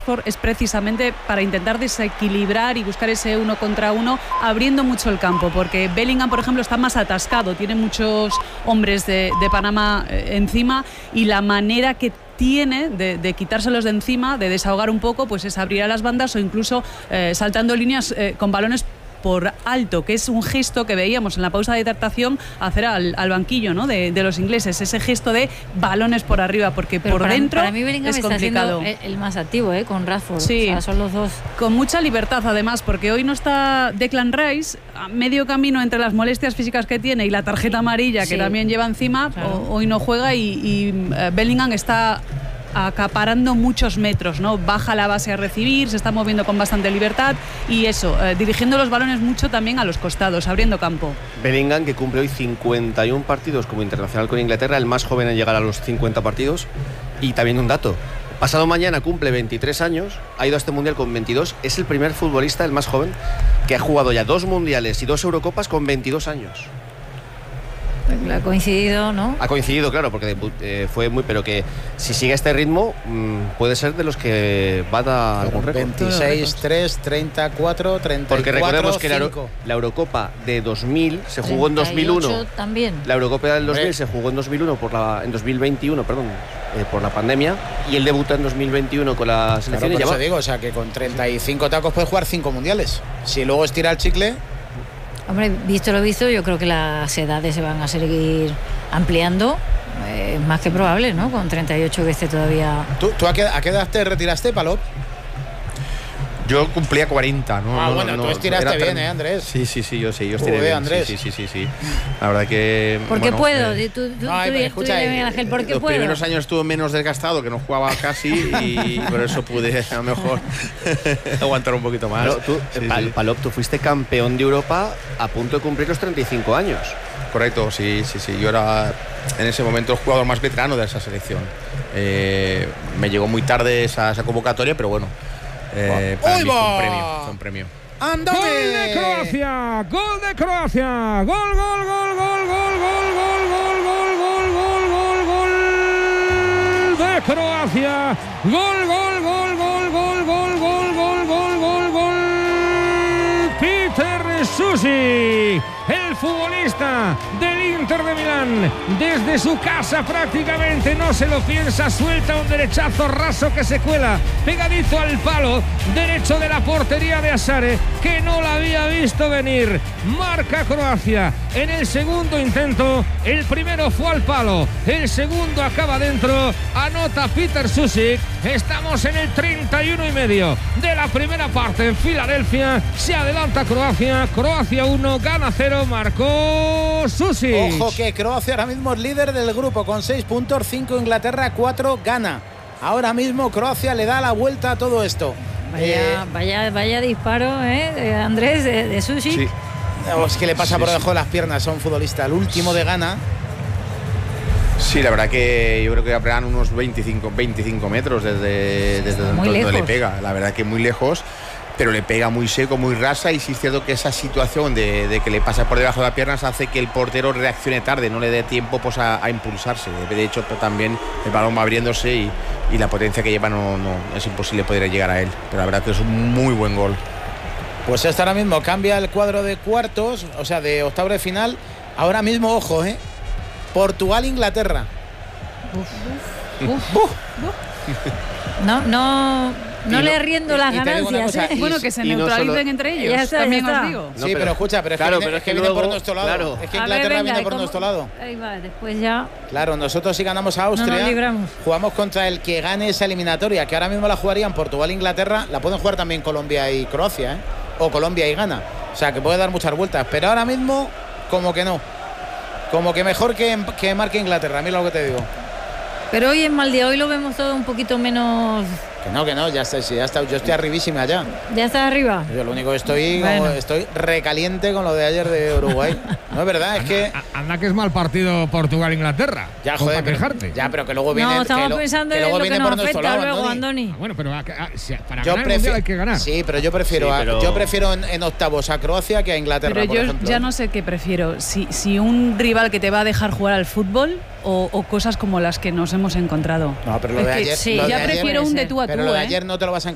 es precisamente para intentar desequilibrar y buscar ese 1 contra 1, abriendo mucho el campo, porque Bellingham, por ejemplo, está más atascado, tiene muchos hombres de Panamá encima, y la manera que tiene de quitárselos de encima, de desahogar un poco, pues es abrir a las bandas o incluso saltando líneas con balones por alto, que es un gesto que veíamos en la pausa de hidratación hacer al banquillo, ¿no?, de los ingleses, ese gesto de balones por arriba, porque pero por dentro para mí Bellingham es complicado. Está siendo el más activo, con Rashford. Sí, o sea, son los dos. Con mucha libertad además, porque hoy no está Declan Rice, a medio camino entre las molestias físicas que tiene y la tarjeta amarilla que también lleva encima, claro. Hoy no juega y Bellingham está acaparando muchos metros, ¿no? Baja la base a recibir, se está moviendo con bastante libertad y eso, dirigiendo los balones mucho también a los costados, abriendo campo. Bellingham, que cumple hoy 51 partidos como internacional con Inglaterra, el más joven en llegar a los 50 partidos. Y también un dato: pasado mañana cumple 23 años, ha ido a este mundial con 22, es el primer futbolista, el más joven, que ha jugado ya 2 mundiales y 2 Eurocopas con 22 años. Ha coincidido, ¿no? Ha coincidido, claro, porque fue muy... Pero que si sigue este ritmo, puede ser de los que va a dar algún récord. 26, 3, 34, 34, porque recordemos que 5. la Eurocopa de 2000 se jugó en 2001. También. La Eurocopa del 2000 se jugó en 2001 en 2021, perdón, por la pandemia, y él debutó en 2021 con la selección. Claro, por eso digo, o sea, que con 35 tacos puede jugar 5 mundiales. Si luego estira el chicle... Hombre, visto lo visto, yo creo que las edades se van a seguir ampliando. Es más que probable, ¿no? Con 38 que esté todavía... ¿Tú a qué edad te retiraste, Palop? Yo cumplía 40, ¿no? Bueno, tú estiraste bien, Andrés. Sí, yo estiré bien. Andrés. Sí. La verdad que... ¿Por qué puedo? Tú escucha, Ángel, ¿por qué los puedo? primeros años estuve menos desgastado, que no jugaba casi, y por eso pude a lo mejor aguantar un poquito más. Palop, tú fuiste campeón de Europa a punto de cumplir los 35 años. Correcto, sí. Yo era en ese momento el jugador más veterano de esa selección. Me llegó muy tarde esa convocatoria, pero bueno. Para mí fue un premio. ¡Andame! ¡Gol de Croacia! ¡Gol de Croacia! ¡Gol! De Croacia. Gol. Peter Susi, el futbolista del Inter de Milán, desde su casa prácticamente no se lo piensa, suelta un derechazo raso que se cuela pegadito al palo derecho de la portería de Asare, que no la había visto venir. Marca Croacia en el segundo intento. El primero fue al palo, el segundo acaba dentro, anota Peter Susi. Estamos en el 31,5 de la primera parte en Filadelfia. Se adelanta Croacia 1, gana 0, marcó Susi. Ojo que Croacia ahora mismo es líder del grupo con 6 puntos, 5 Inglaterra, 4 Ghana. Ahora mismo Croacia le da la vuelta a todo esto. Vaya disparo, Andrés, de Susi. Sí. Es que le pasa por debajo de las piernas a un futbolista, el último de Ghana. Sí, la verdad que yo creo que apregan unos 25 metros desde donde le pega. La verdad que muy lejos, pero le pega muy seco, muy rasa, y sí es cierto que esa situación de que le pasa por debajo de las piernas hace que el portero reaccione tarde, no le dé tiempo pues a impulsarse. De hecho, también el balón va abriéndose y la potencia que lleva no es imposible poder llegar a él. Pero la verdad que es un muy buen gol. Pues hasta ahora mismo cambia el cuadro de cuartos, o sea, de octavos de final. Ahora mismo, ojo, Portugal-Inglaterra. No le riendo las ganancias. Bueno, que se neutralicen entre ellos. Ya está, también ya está. os digo. Sí, pero escucha, pero es que viene por nuestro lado. Claro. Es que Inglaterra viene por nuestro lado. Ahí va, después ya. Claro, nosotros si ganamos a Austria, nos libramos. Jugamos contra el que gane esa eliminatoria, que ahora mismo la jugarían Portugal e Inglaterra, la pueden jugar también Colombia y Croacia, o Colombia y Ghana. O sea, que puede dar muchas vueltas, pero ahora mismo como que no. Como que mejor que marque Inglaterra, mira lo que te digo. Pero hoy es mal día, hoy lo vemos todo un poquito menos... Que no, ya está, yo estoy arribísima ya. ¿Ya estás arriba? Yo lo único que estoy recaliente con lo de ayer de Uruguay. No es verdad, es que... Anda que es mal partido Portugal-Inglaterra. Ya, joder, para quejarte. Ya, pero que luego viene... No, estamos pensando en lo que nos afecta luego, Andoni. Bueno, pero para ganar el mundial hay que ganar. Sí, pero yo prefiero en octavos a Croacia que a Inglaterra, pero por ejemplo. Ya no sé qué prefiero. Si un rival que te va a dejar jugar al fútbol o cosas como las que nos hemos encontrado. No, pero lo de ayer... Sí, ya prefiero un de tú a tú. Pero lo de ayer no te lo vas a